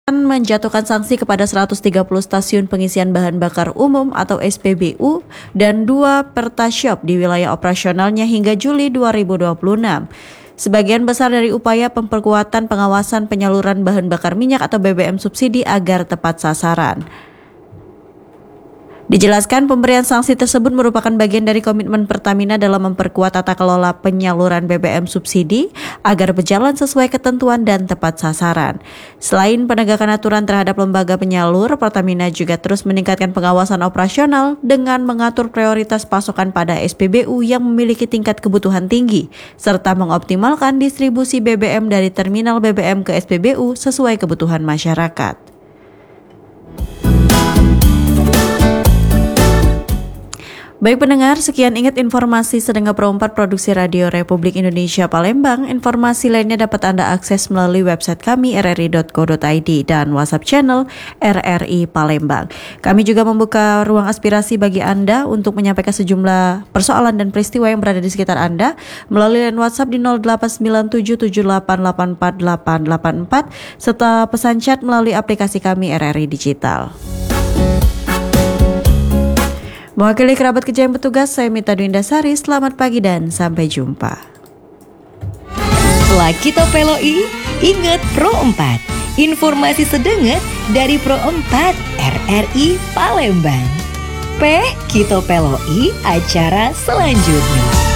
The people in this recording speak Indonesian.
menjatuhkan sanksi kepada 130 stasiun pengisian bahan bakar umum atau SPBU dan 2 Pertashop di wilayah operasionalnya hingga Juli 2026. Sebagian besar dari upaya memperkuatan pengawasan penyaluran bahan bakar minyak atau BBM subsidi agar tepat sasaran. Dijelaskan pemberian sanksi tersebut merupakan bagian dari komitmen Pertamina dalam memperkuat tata kelola penyaluran BBM subsidi agar berjalan sesuai ketentuan dan tepat sasaran. Selain penegakan aturan terhadap lembaga penyalur, Pertamina juga terus meningkatkan pengawasan operasional dengan mengatur prioritas pasokan pada SPBU yang memiliki tingkat kebutuhan tinggi, serta mengoptimalkan distribusi BBM dari terminal BBM ke SPBU sesuai kebutuhan masyarakat. Baik pendengar, sekian ingat informasi Sedengah Pro 4 Produksi Radio Republik Indonesia Palembang. Informasi lainnya dapat Anda akses melalui website kami rri.co.id dan WhatsApp channel RRI Palembang. Kami juga membuka ruang aspirasi bagi Anda untuk menyampaikan sejumlah persoalan dan peristiwa yang berada di sekitar Anda melalui line WhatsApp di 089778848884 serta pesan chat melalui aplikasi kami RRI Digital. Mewakili kerabat kerja yang bertugas, saya Mita Dwindasari. Selamat pagi dan sampai jumpa. Lakito Peloi, ingat Pro 4. Informasi sedenget dari Pro 4 RRI Palembang. Kito Peloi, acara selanjutnya.